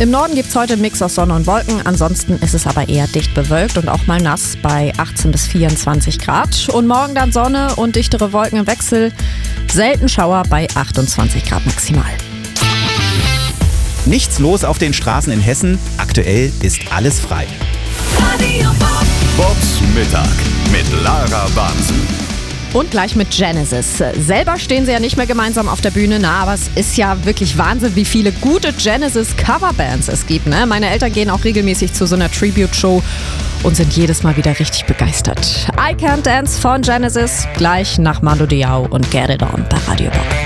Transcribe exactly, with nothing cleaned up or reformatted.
Im Norden gibt es heute einen Mix aus Sonne und Wolken. Ansonsten ist es aber eher dicht bewölkt und auch mal nass bei achtzehn bis vierundzwanzig Grad. Und morgen dann Sonne und dichtere Wolken im Wechsel. Selten Schauer bei achtundzwanzig Grad maximal. Nichts los auf den Straßen in Hessen. Aktuell ist alles frei. Bobs Mittag mit Lara Bamsen. Und gleich mit Genesis. Selber stehen sie ja nicht mehr gemeinsam auf der Bühne, na, aber es ist ja wirklich Wahnsinn, wie viele gute Genesis-Coverbands es gibt. Ne? Meine Eltern gehen auch regelmäßig zu so einer Tribute-Show und sind jedes Mal wieder richtig begeistert. I Can't Dance von Genesis, gleich nach Mando Diao und Get It On bei Radio Bob.